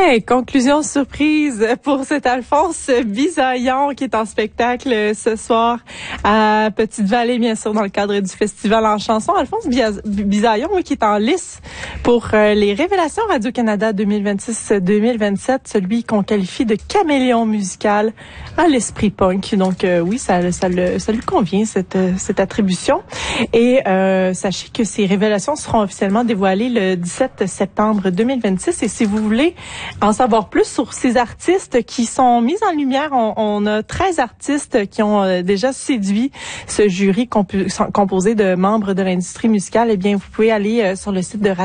Hey, conclusion surprise pour cet Alphonse Bisaillon qui est en spectacle ce soir à Petite-Vallée, bien sûr, dans le cadre du festival en chanson. Alphonse Bisaillon, oui, qui est en lice pour les Révélations Radio-Canada 2026-2027, celui qu'on qualifie de caméléon musical à l'esprit punk. Donc oui, ça lui convient cette attribution. Et sachez que ces révélations seront officiellement dévoilées le 17 septembre 2026. Et si vous voulez en savoir plus sur ces artistes qui sont mis en lumière, on a 13 artistes qui ont déjà séduit ce jury composé de membres de l'industrie musicale. Eh bien, vous pouvez aller sur le site de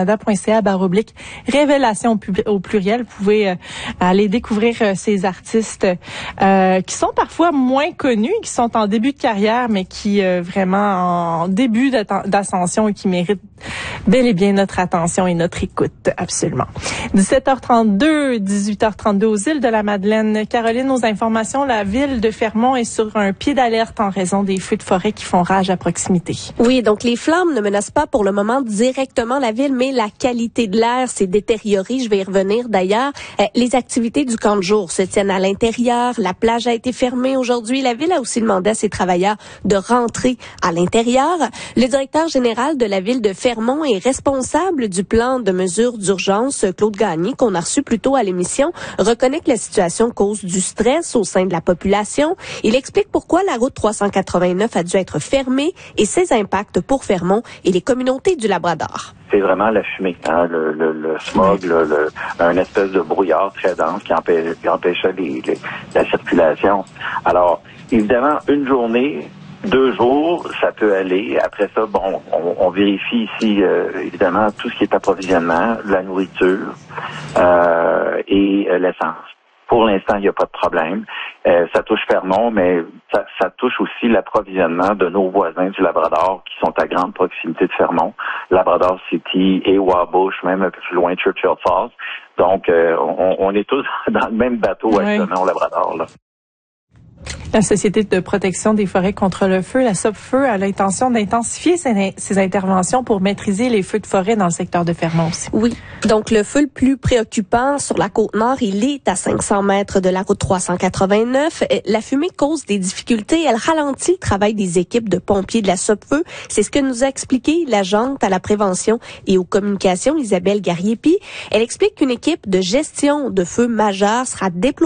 radiocanada.ca/révélations au pluriel. Vous pouvez aller découvrir ces artistes qui sont parfois moins connus, qui sont en début de carrière, mais qui vraiment en début d'ascension et qui méritent bel et bien notre attention et notre écoute, absolument. 17h32, 18h32 aux îles de la Madeleine. Caroline, aux informations, la ville de Fermont est sur un pied d'alerte en raison des feux de forêt qui font rage à proximité. Oui, donc les flammes ne menacent pas pour le moment directement la ville, mais la qualité de l'air s'est détériorée. Je vais y revenir d'ailleurs. Les activités du camp de jour se tiennent à l'intérieur. La plage a été fermée aujourd'hui. La ville a aussi demandé à ses travailleurs de rentrer à l'intérieur. Le directeur général de la ville de Fermont est responsable du plan de mesures d'urgence, Claude Gagné, qu'on a reçu plus tôt à l'émission, reconnaît que la situation cause du stress au sein de la population. Il explique pourquoi la route 389 a dû être fermée et ses impacts pour Fermont et les communautés du Labrador. C'est vraiment la fumée, hein, le smog, un espèce de brouillard très dense qui empêchait la circulation. Alors, évidemment, une journée, 2 jours, ça peut aller. Après ça, bon, on vérifie ici, évidemment, tout ce qui est approvisionnement, la nourriture et l'essence. Pour l'instant, il n'y a pas de problème. Ça touche Fermont, mais ça touche aussi l'approvisionnement de nos voisins du Labrador qui sont à grande proximité de Fermont. Labrador City et Wabush, même un peu plus loin, Churchill Falls. Donc, on est tous dans le même bateau actuellement au Labrador, là. La Société de protection des forêts contre le feu, la SOPFEU, a l'intention d'intensifier ses interventions pour maîtriser les feux de forêt dans le secteur de Fermont aussi. Oui, donc le feu le plus préoccupant sur la Côte-Nord, il est à 500 mètres de la route 389. La fumée cause des difficultés, elle ralentit le travail des équipes de pompiers de la SOPFEU. C'est ce que nous a expliqué l'agente à la prévention et aux communications, Isabelle Gariepi. Elle explique qu'une équipe de gestion de feux majeurs sera déployée